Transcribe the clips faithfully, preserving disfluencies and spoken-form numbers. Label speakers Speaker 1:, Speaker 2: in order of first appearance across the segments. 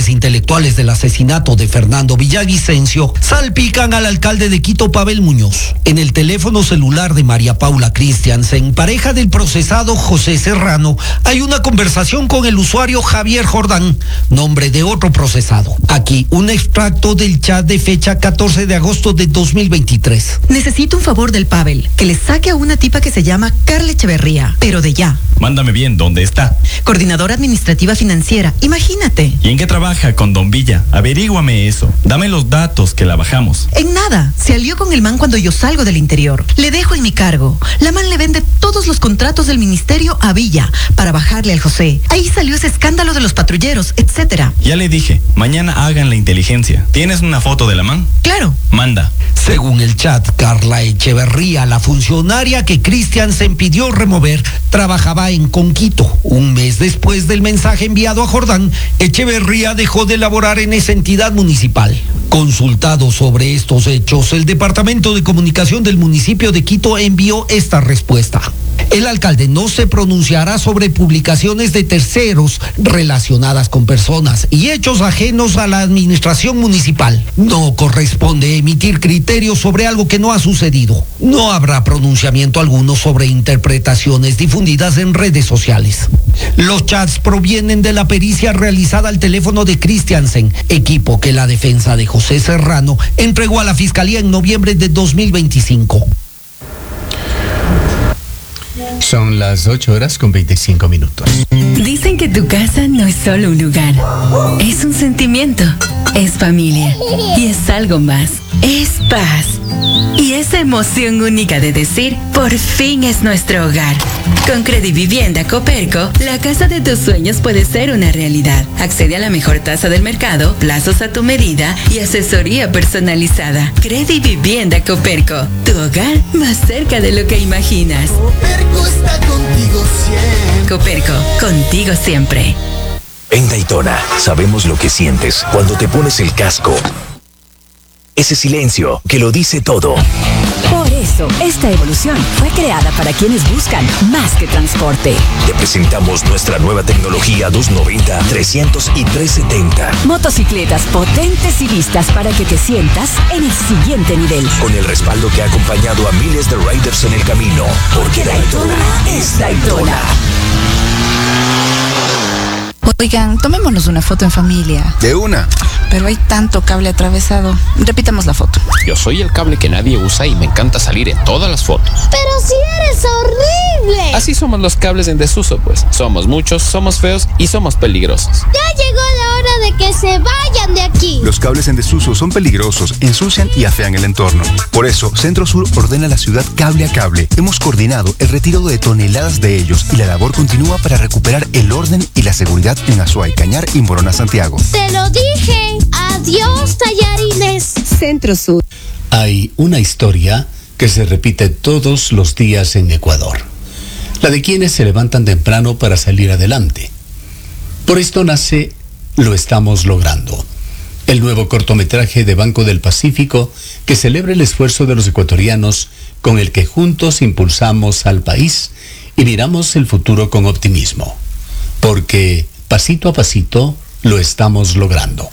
Speaker 1: autores intelectuales del asesinato de Fernando Villavicencio salpican al alcalde de Quito, Pavel Muñoz. En el teléfono celular de María Paula Christiansen, pareja del procesado José Serrano, hay una conversación con el usuario Javier Jordán, nombre de otro procesado. Aquí un extracto del chat de fecha catorce de agosto de dos mil veintitrés.
Speaker 2: Necesito un favor del Pavel, que le saque a una tipa que se llama Carla Echeverría, pero de ya.
Speaker 3: Mándame bien, ¿dónde está?
Speaker 2: Coordinadora administrativa financiera, imagínate.
Speaker 3: ¿Y en qué trabaja con Don Villa? Averíguame eso. Dame los datos que la bajamos.
Speaker 2: En nada, se alió con el man cuando yo salgo del interior. Le dejo en mi cargo. La man le vende todos los contratos del ministerio a Villa para bajarle al José. Ahí salió ese escándalo de los patrulleros, etcétera.
Speaker 3: Ya le dije, mañana hagan la inteligencia. ¿Tienes una foto de la man?
Speaker 2: Claro.
Speaker 3: Manda.
Speaker 1: Según el chat, Carla Echeverría, la funcionaria que Christiansen pidió remover, trabajaba en Conquito. Un mes después del mensaje enviado a Jordán, Echeverría dejó de laborar en esa entidad municipal. Consultado sobre estos hechos, el Departamento de Comunicación del municipio de Quito envió esta respuesta. El alcalde no se pronunciará sobre publicaciones de terceros relacionadas con personas y hechos ajenos a la administración municipal. No corresponde emitir criterios sobre algo que no ha sucedido. No habrá pronunciamiento alguno sobre interpretaciones difundidas en redes sociales. Los chats provienen de la pericia realizada al teléfono de Christiansen, equipo que la defensa de José Serrano entregó a la Fiscalía en noviembre de dos mil veinticinco.
Speaker 4: Son las ocho horas con veinticinco minutos.
Speaker 5: Dicen que tu casa no es solo un lugar, es un sentimiento, es familia y es algo más, es paz. Y esa emoción única de decir, por fin es nuestro hogar. Con Credivivienda Coperco, la casa de tus sueños puede ser una realidad. Accede a la mejor tasa del mercado, plazos a tu medida y asesoría personalizada. Credivivienda Coperco, tu hogar más cerca de lo que imaginas.
Speaker 6: Coperco está contigo siempre.
Speaker 5: Coperco, contigo siempre.
Speaker 7: En Daytona, sabemos lo que sientes cuando te pones el casco. Ese silencio que lo dice todo.
Speaker 8: Por eso, esta evolución fue creada para quienes buscan más que transporte.
Speaker 7: Te presentamos nuestra nueva tecnología doscientos noventa, trescientos y trescientos setenta.
Speaker 8: Motocicletas potentes y listas para que te sientas en el siguiente nivel.
Speaker 7: Con el respaldo que ha acompañado a miles de riders en el camino. Porque Daytona es Daytona.
Speaker 9: Oigan, tomémonos una foto en familia.
Speaker 4: De una.
Speaker 9: Pero hay tanto cable atravesado. Repitamos la foto.
Speaker 10: Yo soy el cable que nadie usa y me encanta salir en todas las fotos.
Speaker 11: Pero si eres horrible.
Speaker 10: Así somos los cables en desuso, pues. Somos muchos, somos feos y somos peligrosos.
Speaker 11: Ya llegó la hora de que se vayan de aquí.
Speaker 4: Los cables en desuso son peligrosos, ensucian y afean el entorno. Por eso, Centro Sur ordena a la ciudad cable a cable. Hemos coordinado el retiro de toneladas de ellos y la labor continúa para recuperar el orden y la seguridad en Azuay, Cañar y Morona, Santiago.
Speaker 11: Te lo dije. Adiós, tallarines.
Speaker 8: Centro Sur.
Speaker 12: Hay una historia que se repite todos los días en Ecuador. La de quienes se levantan temprano para salir adelante. Por esto nace Lo Estamos Logrando, el nuevo cortometraje de Banco del Pacífico que celebra el esfuerzo de los ecuatorianos con el que juntos impulsamos al país y miramos el futuro con optimismo. Porque pasito a pasito lo estamos logrando.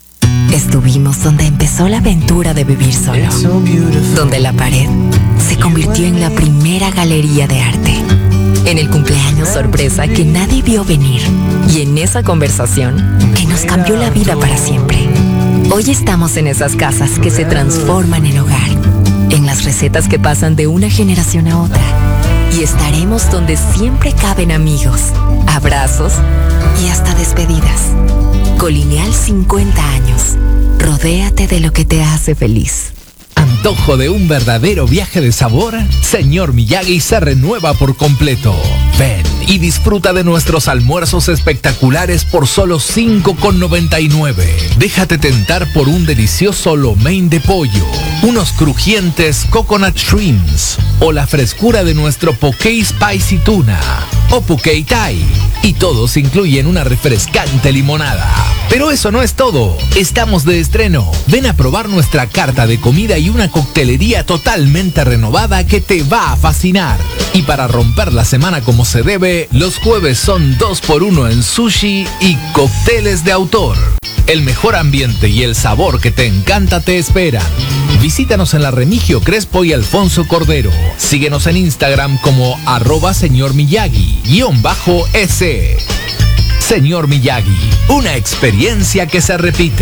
Speaker 13: Estuvimos donde empezó la aventura de vivir solo, donde la pared se convirtió en la primera galería de arte, en el cumpleaños sorpresa que nadie vio venir y en esa conversación que nos cambió la vida para siempre. Hoy estamos en esas casas que se transforman en hogar, en las recetas que pasan de una generación a otra, y estaremos donde siempre caben amigos, abrazos y hasta despedidas. Colineal cincuenta años. Rodéate de lo que te hace feliz.
Speaker 14: ¿Antojo de un verdadero viaje de sabor? Señor Miyagi se renueva por completo. Ven y disfruta de nuestros almuerzos espectaculares por solo cinco con noventa y nueve. Déjate tentar por un delicioso lo mein de pollo, unos crujientes coconut shrimps o la frescura de nuestro poke spicy tuna o poke thai. Y todos incluyen una refrescante limonada. Pero eso no es todo. Estamos de estreno. Ven a probar nuestra carta de comida y una coctelería totalmente renovada que te va a fascinar. Y para romper la semana como se debe, los jueves son dos por uno en sushi y cócteles de autor. El mejor ambiente y el sabor que te encanta te esperan. Visítanos en la Remigio Crespo y Alfonso Cordero. Síguenos en Instagram como arroba señor Miyagi, guión bajo S. Señor Miyagi, una experiencia que se repite.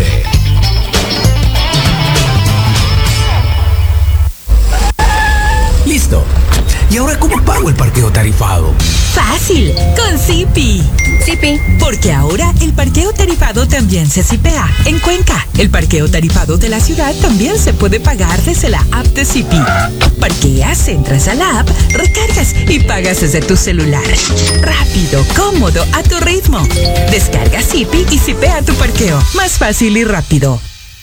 Speaker 15: Listo. ¿Y ahora cómo pago el parqueo tarifado?
Speaker 16: Fácil, con Zipi. Zipi. Porque ahora el parqueo tarifado también se zipea. En Cuenca, el parqueo tarifado de la ciudad también se puede pagar desde la app de Zipi. Parqueas, entras a la app, recargas y pagas desde tu celular. Rápido, cómodo, a tu ritmo. Descarga Zipi y zipea tu parqueo. Más fácil y rápido.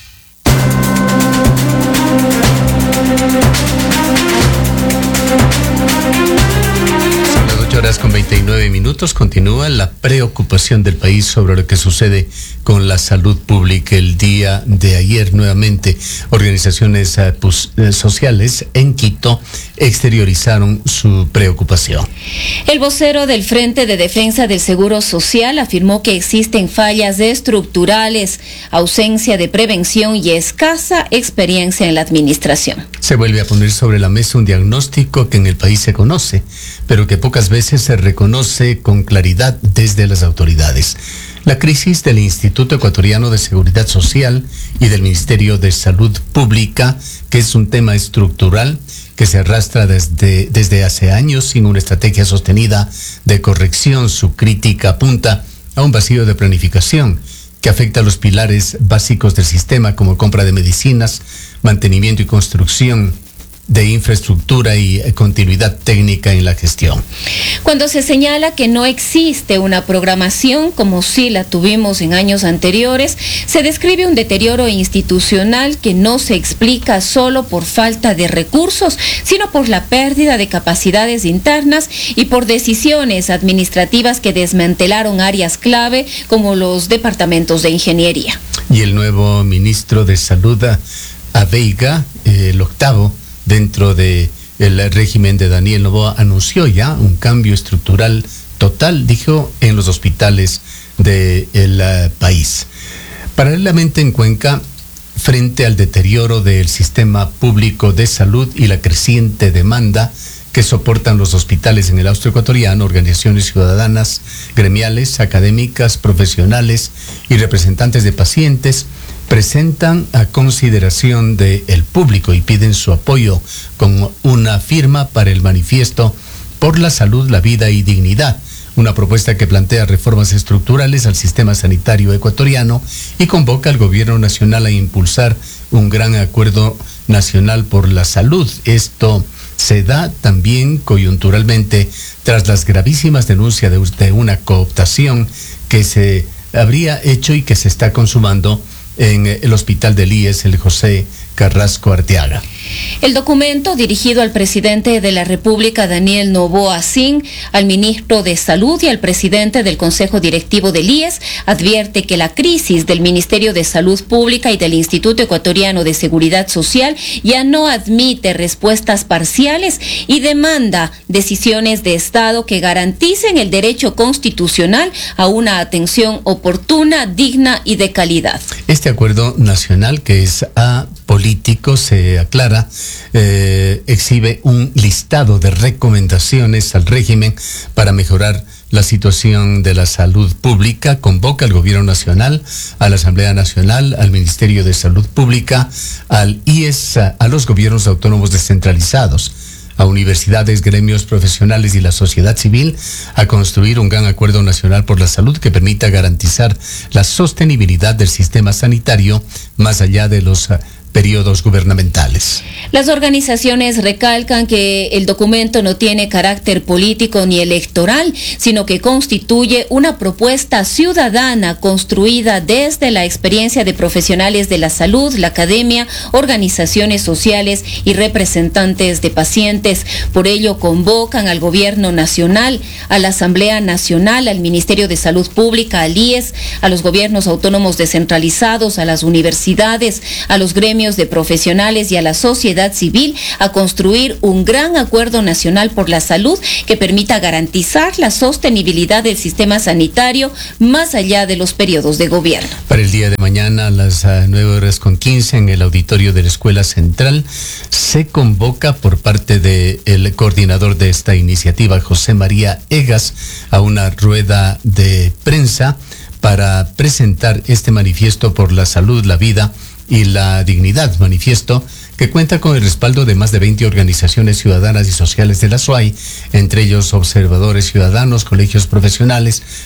Speaker 12: Horas con veintinueve minutos. Continúa la preocupación del país sobre lo que sucede con la salud pública. El día de ayer nuevamente organizaciones eh, pues, eh, sociales en Quito exteriorizaron su preocupación.
Speaker 17: El vocero del Frente de Defensa del Seguro Social afirmó que existen fallas estructurales, ausencia de prevención y escasa experiencia en la administración.
Speaker 12: Se vuelve a poner sobre la mesa un diagnóstico que en el país se conoce, pero que pocas veces se reconoce con claridad desde las autoridades. La crisis del Instituto Ecuatoriano de Seguridad Social y del Ministerio de Salud Pública, que es un tema estructural que se arrastra desde, desde hace años sin una estrategia sostenida de corrección. Su crítica apunta a un vacío de planificación que afecta a los pilares básicos del sistema, como compra de medicinas, mantenimiento y construcción de infraestructura y continuidad técnica en la gestión.
Speaker 17: Cuando se señala que no existe una programación como sí la tuvimos en años anteriores, se describe un deterioro institucional que no se explica solo por falta de recursos, sino por la pérdida de capacidades internas y por decisiones administrativas que desmantelaron áreas clave como los departamentos de ingeniería.
Speaker 12: Y el nuevo ministro de Salud, Aveiga, eh, el octavo, dentro de el régimen de Daniel Noboa, anunció ya un cambio estructural total, dijo, en los hospitales del uh, país. Paralelamente en Cuenca, frente al deterioro del sistema público de salud y la creciente demanda que soportan los hospitales en el austro ecuatoriano, organizaciones ciudadanas, gremiales, académicas, profesionales y representantes de pacientes presentan a consideración del público y piden su apoyo con una firma para el manifiesto por la salud, la vida y dignidad, una propuesta que plantea reformas estructurales al sistema sanitario ecuatoriano y convoca al gobierno nacional a impulsar un gran acuerdo nacional por la salud. Esto se da también coyunturalmente tras las gravísimas denuncias de, de una cooptación que se habría hecho y que se está consumando en el hospital del I E S, el José Carrasco Arteaga.
Speaker 17: El documento, dirigido al presidente de la República, Daniel Noboa Sin, al ministro de Salud y al presidente del Consejo Directivo del I E S, advierte que la crisis del Ministerio de Salud Pública y del Instituto Ecuatoriano de Seguridad Social ya no admite respuestas parciales y demanda decisiones de Estado que garanticen el derecho constitucional a una atención oportuna, digna y de calidad.
Speaker 12: Este acuerdo nacional, que es apolítico, se aclara, eh, exhibe un listado de recomendaciones al régimen para mejorar la situación de la salud pública, convoca al gobierno nacional, a la Asamblea Nacional, al Ministerio de Salud Pública, al I E S, a, a los gobiernos autónomos descentralizados, a universidades, gremios profesionales y la sociedad civil a construir un gran acuerdo nacional por la salud que permita garantizar la sostenibilidad del sistema sanitario más allá de los uh, periodos gubernamentales.
Speaker 17: Las organizaciones recalcan que el documento no tiene carácter político ni electoral, sino que constituye una propuesta ciudadana construida desde la experiencia de profesionales de la salud, la academia, organizaciones sociales y representantes de pacientes. Por ello, convocan al Gobierno Nacional, a la Asamblea Nacional, al Ministerio de Salud Pública, al I E S, a los gobiernos autónomos descentralizados, a las universidades, a los gremios gremios de profesionales y a la sociedad civil a construir un gran acuerdo nacional por la salud que permita garantizar la sostenibilidad del sistema sanitario más allá de los periodos de gobierno.
Speaker 12: Para el día de mañana a las nueve horas con quince en el auditorio de la Escuela Central se convoca por parte del coordinador de esta iniciativa, José María Egas, a una rueda de prensa para presentar este manifiesto por la salud, la vida y la dignidad, manifiesto que cuenta con el respaldo de más de veinte organizaciones ciudadanas y sociales de la S U A Y, entre ellos observadores ciudadanos, colegios profesionales,